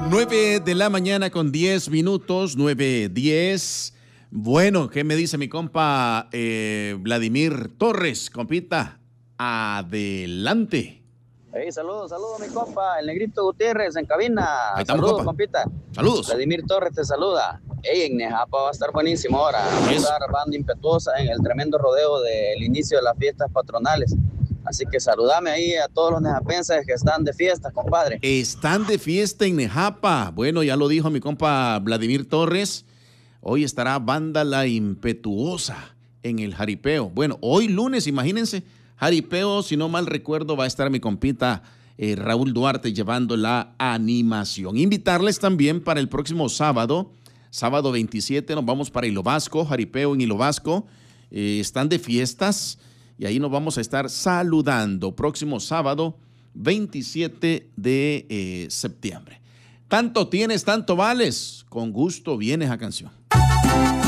9 de la mañana con 10 minutos, 9:10. Bueno, ¿qué me dice mi compa Vladimir Torres? Compita, adelante. Hey, saludos, mi compa, el Negrito Gutiérrez en cabina. Ahí estamos, Saludos, compa. compita. Saludos. Vladimir Torres te saluda. Hey, en Nejapa va a estar buenísimo ahora. Va a estar banda impetuosa en el tremendo rodeo del inicio de las fiestas patronales. Así que saludame ahí a todos los nejapenses que están de fiesta, compadre. Están de fiesta en Nejapa. Bueno, ya lo dijo mi compa Vladimir Torres. Hoy estará banda La Impetuosa en el jaripeo. Bueno, hoy lunes, imagínense, jaripeo, si no mal recuerdo, va a estar mi compita Raúl Duarte llevando la animación. Invitarles también para el próximo sábado 27, nos vamos para Hilo Vasco, jaripeo en Hilo Vasco. Están de fiestas y ahí nos vamos a estar saludando. Próximo sábado, 27 de septiembre. Tanto tienes, tanto vales. Con gusto viene esa canción.